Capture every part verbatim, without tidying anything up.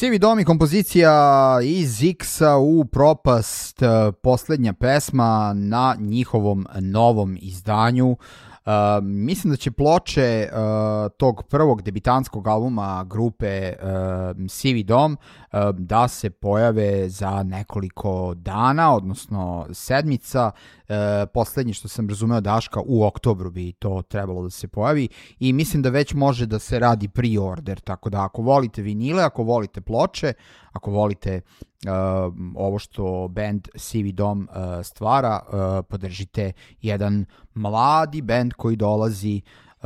Sivi dom i kompozicija iz X-a u propast, posljednja pesma na njihovom novom izdanju. Uh, mislim da će ploče uh, tog prvog debitanskog albuma grupe uh, Sivi dom uh, da se pojave za nekoliko dana, odnosno sedmica. Uh, poslednje što sam razumeo, Daška, u oktobru bi to trebalo da se pojavi i mislim da već može da se radi pre-order, tako da ako volite vinile, ako volite ploče, ako volite uh, ovo što band Sivi dom uh, stvara, uh, podržite jedan mladi band koji dolazi, uh,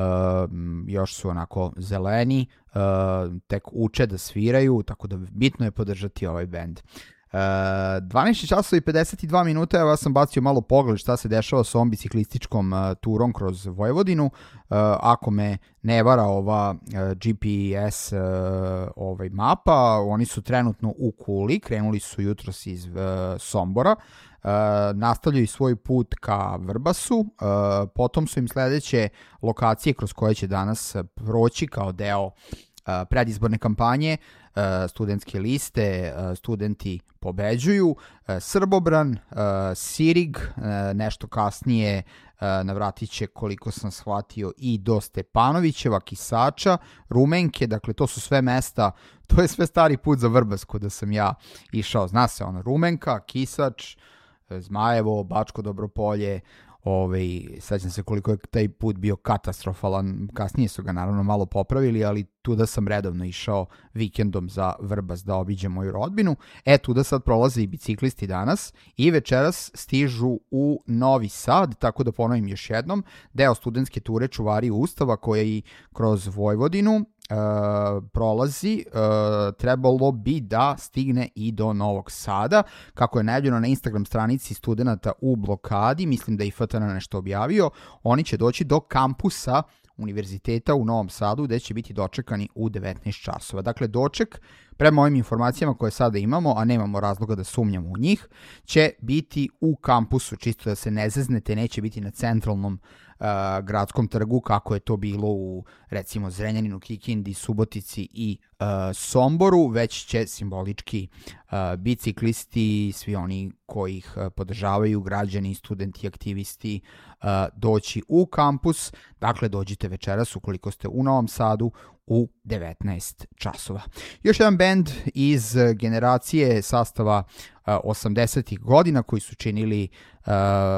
još su onako zeleni, uh, tek uče da sviraju, tako da bitno je podržati ovaj band. Uh, dvanaest časova i pedeset dva minuta, ja sam bacio malo pogled šta se dešava sa ovom biciklističkom uh, turom kroz Vojvodinu. Uh, ako me ne vara ova uh, G P S uh, ovaj mapa, oni su trenutno u Kuli, krenuli su jutros iz uh, Sombora, uh, nastavljaju svoj put ka Vrbasu, uh, potom su im sledeće lokacije kroz koje će danas proći kao deo uh, predizborne kampanje, Uh, studentske liste, uh, studenti pobeđuju, uh, Srbobran, uh, Sirig, uh, nešto kasnije uh, navratit će, koliko sam shvatio, i do Stepanovićeva, Kisača, Rumenke, dakle to su sve mesta, to je sve stari put za Vrbasku da sam ja išao, zna se ono, Rumenka, Kisač, Zmajevo, Bačko Dobropolje, Ovaj, sećam se koliko je taj put bio katastrofalan, kasnije su ga naravno malo popravili, ali tu da sam redovno išao vikendom za Vrbas da obiđem moju rodbinu. E, tu da sad prolaze i biciklisti danas i večeras stižu u Novi Sad, tako da ponovim još jednom, deo studentske ture Čuvari Ustava koja i kroz Vojvodinu Uh, prolazi, uh, trebalo bi da stigne i do Novog Sada, kako je najavljeno na Instagram stranici Studenata u blokadi, mislim da je i F T N nešto objavio, oni će doći do kampusa univerziteta u Novom Sadu gde će biti dočekani u devetnaest časova. Dakle, doček, prema ovim informacijama koje sada imamo, a nemamo razloga da sumnjamo u njih, će biti u kampusu, čisto da se ne zeznete, neće biti na centralnom Uh, gradskom trgu kako je to bilo u recimo Zrenjaninu, Kikindi, Subotici i uh, Somboru, već će simbolički uh, biciklisti, svi oni koji ih uh, podržavaju, građani, studenti, aktivisti, uh, doći u kampus. Dakle, dođite večeras ukoliko ste u Novom Sadu u devetnaest časova. Još jedan band iz generacije sastava uh, osamdesetih godina koji su činili uh,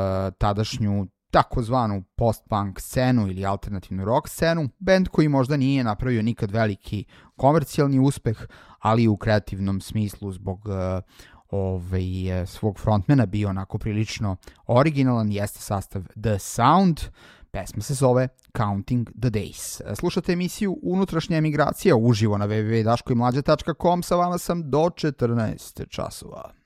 tadašnju takozvanu post-punk scenu ili alternativnu rock scenu, band koji možda nije napravio nikad veliki komercijalni uspeh, ali u kreativnom smislu zbog uh, ovaj, svog frontmana bio onako prilično originalan, jeste sastav The Sound. Pesma se zove Counting the Days. Slušate emisiju Unutrašnja emigracija uživo na w w w tačka daško i mlađa tačka com, sa vama sam do četrnaest časova.